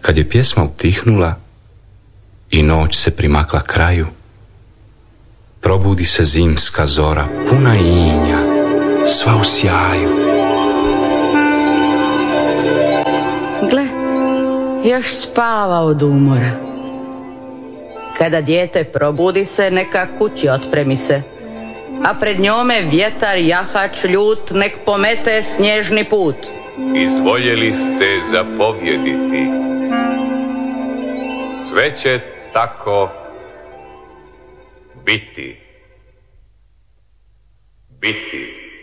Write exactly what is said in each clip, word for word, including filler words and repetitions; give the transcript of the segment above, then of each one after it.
Kad je pjesma utihnula i noć se primakla kraju, probudi se zimska zora, puna inja, sva u sjaju. Gle, još spava od umora. Kada dijete probudi se, neka kući otpremi se, a pred njome vjetar jahač ljut nek pomete snježni put. Izvoljeli ste zapovjediti, sve će tako biti. Biti.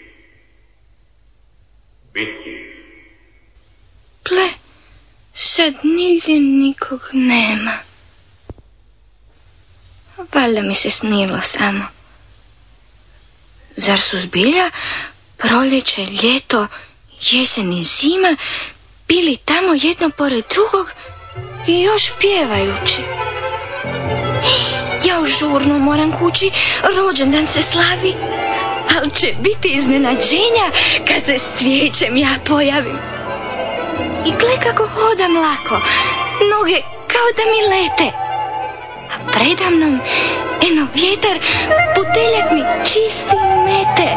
Biti. Gle, sad nigdje nikog nema. Valjda mi se snilo samo. Zar su zbilja proljeće, ljeto, jesen i zima bili tamo jedno pored drugog i još pjevajući? Ja žurno moram kući, rođendan se slavi, ali će biti iznenađenja kad se s cvijećem ja pojavim. I gle kako hodam lako, noge kao da mi lete, a predamnom eno vjetar, puteljak mi čisti mete.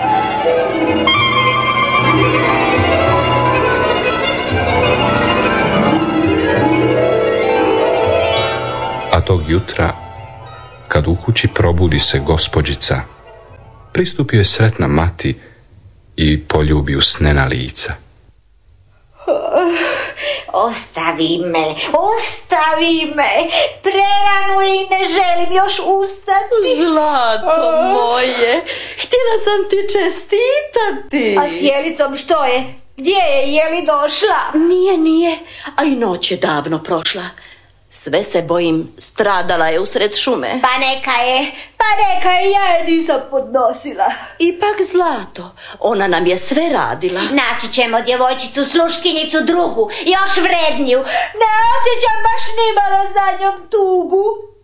A tog jutra, kad u kući probudi se gospođica, pristupio je sretna mati i poljubi usnena lica. Ostavi me, ostavi me, prerano je i ne želim još ustati. Zlato moje, htjela sam ti čestitati. A s Jelicom što je? Gdje je, je li došla? Nije, nije, a i noć je davno prošla. Sve se bojim, stradala je usred šume. Pa neka je, pa neka je, ja je nisam podnosila. Ipak Zlato, ona nam je sve radila. Naći ćemo djevojčicu, sluškinjicu drugu, još vredniju. Ne osjećam baš nimalo za njom tugu.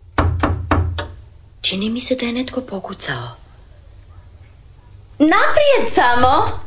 Čini mi se da je netko pokucao. Naprijed samo!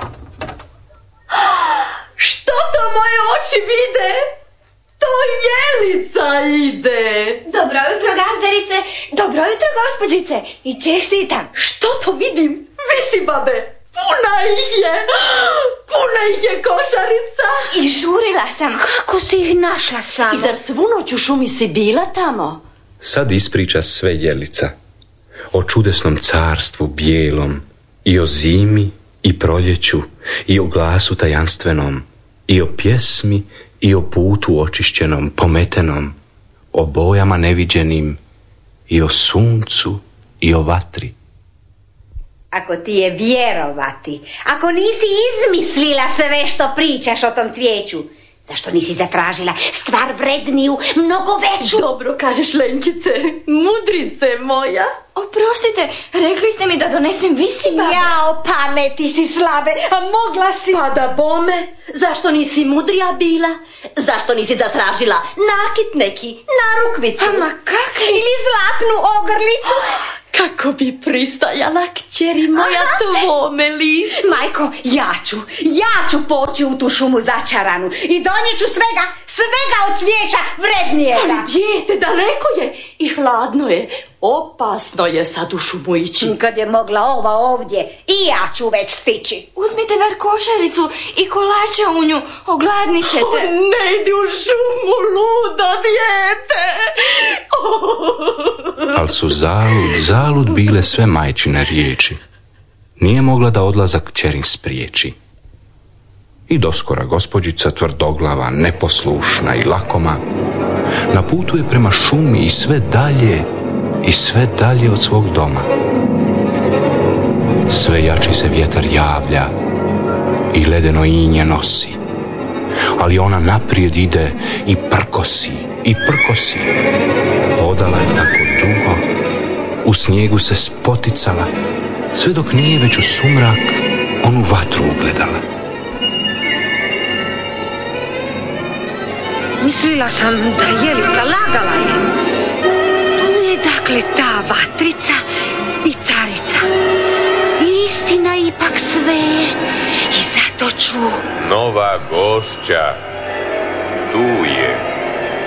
Što to moje oči vide? To Jelica ide. Dobro jutro, gazdarice. Dobro jutro, gospođice. I čestitam. Što to vidim? Visi, babe. Puna ih je. Puna ih je košarica. I žurila sam. Kako si ih našla samo? I zar svu noć u šumi si bila tamo? Sad ispriča sve Jelica. O čudesnom carstvu bijelom, i o zimi, i proljeću, i o glasu tajanstvenom, i o pjesmi, i o putu očišćenom, pometenom, o bojama neviđenim, i o suncu, i o vatri. Ako ti je vjerovati, ako nisi izmislila sve što pričaš o tom cvijeću, zašto nisi zatražila stvar vredniju, mnogo veću? Dobro kažeš, Lenkice, mudrice moja. Oprostite, rekli ste mi da donesem visi, babe. Jao, pameti si slabe, a mogla si... Pa da bome, zašto nisi mudrija bila? Zašto nisi zatražila nakit neki, narukvicu? Ma kakvi? Ili zlatnu ogrlicu? Kako bi pristajala kćeri moja tvome licu? Majko, ja ću, ja ću poći u tu šumu začaranu i donijeću svega, svega od cvijeća vrednijega. Ali dijete, daleko je i hladno je, opasno je sad u šumu ići. Kad je mogla ova ovdje, i ja ću već stići. Uzmite ver košaricu i kolače u nju, ogladnit ćete. O, ne idi u šumu, luda dijete. Oh. Al su zalud, zalud bile sve majčine riječi. Nije mogla da odlazak kćerin spriječi. I doskora gospođica, tvrdoglava, neposlušna i lakoma, na putu je prema šumi i sve dalje i sve dalje od svog doma. Sve jači se vjetar javlja i ledeno inje nosi, ali ona naprijed ide i prkosi i prkosi. Hodala je tako dugo, u snijegu se spoticala, sve dok nije već u sumrak onu vatru ugledala. Mislila sam da Jelica lagala je. Tu je dakle ta vatrica i carica. Istina ipak sve i zato ću... Nova gošća tu je.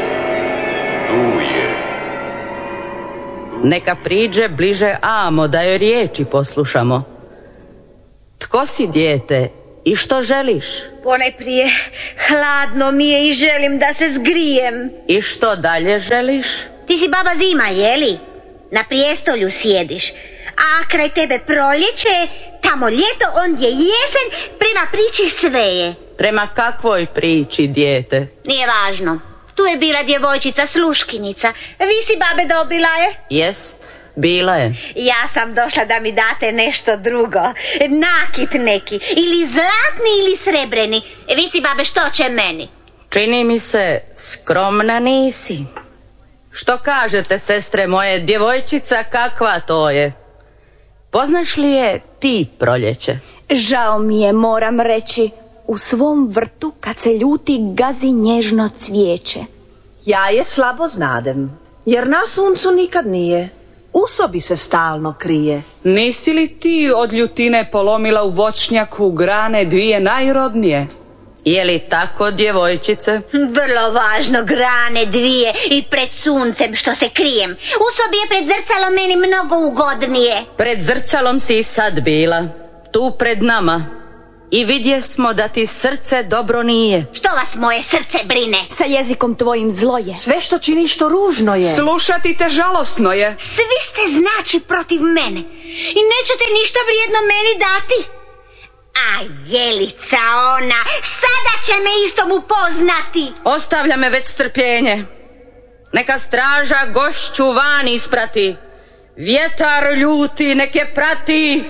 Neka priđe bliže amo da joj riječi poslušamo. Tko si, dijete, i što želiš? Ponajprije, hladno mi je i želim da se zgrijem. I što dalje želiš? Ti si baba zima, jeli? Na prijestolju sjediš. A kraj tebe proljeće, tamo ljeto, ondje jesen, prema priči sve je. Prema kakvoj priči, dijete? Nije važno. Tu je bila djevojčica sluškinjica. Vi si babe dobila je? Jest, bila je. Ja sam došla da mi date nešto drugo. Nakit neki. Ili zlatni ili srebreni. Vi si babe što će meni? Čini mi se, skromna nisi. Što kažete, sestre moje, djevojčica kakva to je? Poznaš li je ti, proljeće? Žao mi je, moram reći. U svom vrtu kad se ljuti gazi nježno cvijeće. Ja je slabo znadem, jer na suncu nikad nije. U sobi se stalno krije. Nisi li ti od ljutine polomila u voćnjaku grane dvije najrodnije? Je li tako, djevojčice? Vrlo važno, grane dvije i pred suncem što se krijem. U sobi je pred zrcalom meni mnogo ugodnije. Pred zrcalom si i sad bila, tu pred nama. I vidje smo da ti srce dobro nije. Što vas moje srce brine? Sa jezikom tvojim zlo je. Sve što činiš to ružno je. Slušati te žalosno je. Svi ste znači protiv mene i nećete ništa vrijedno meni dati. A Jelica ona, sada će me istom upoznati. Ostavlja me već strpljenje. Neka straža gošću van isprati. Vjetar ljuti neke prati.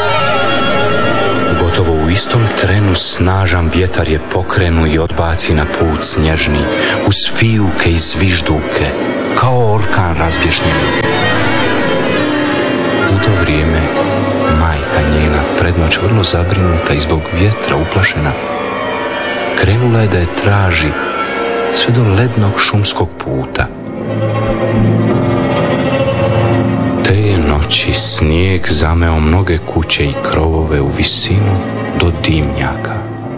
Gotovo u istom trenu snažan vjetar je pokrenu i odbaci na put snježni, uz fijuke i zvižduke, kao orkan razbješnjen. U to vrijeme majka njena prednoć vrlo zabrinuta i zbog vjetra uplašena, krenula je da je traži sve do lednog šumskog puta. Te je noći snijeg zameo mnoge kuće i krovove u visinu do dimnjaka.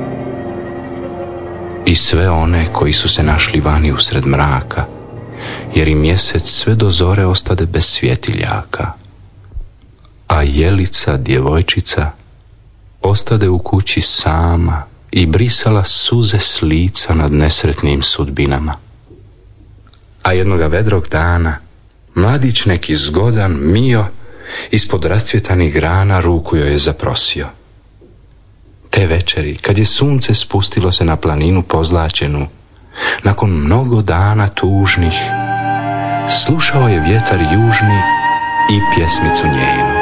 I sve one koji su se našli vani usred mraka, jer i mjesec sve do zore ostade bez svjetiljaka. A Jelica, djevojčica, ostade u kući sama i brisala suze s lica nad nesretnim sudbinama. A jednoga vedrog dana mladić neki zgodan, mio, ispod rascvjetanih grana ruku joj je zaprosio. Te večeri, kad je sunce spustilo se na planinu pozlačenu, nakon mnogo dana tužnih, slušao je vjetar južni i pjesmicu njenu.